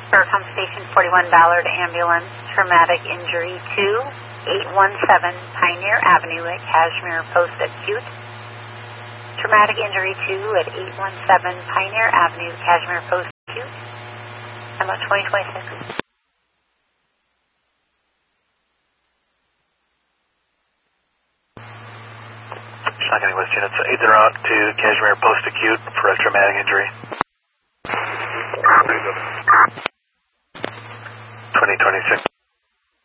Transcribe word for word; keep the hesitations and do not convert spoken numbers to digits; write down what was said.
Burcom Station forty-one Ballard Ambulance, traumatic injury to eight one seven Pioneer Avenue at Cashmere Post Acute. Traumatic injury to at eight one seven Pioneer Avenue, Cashmere Post Acute. M O twenty twenty-six. Shotgun West units, eight en route to Cashmere Post Acute for a traumatic injury. twenty twenty-six.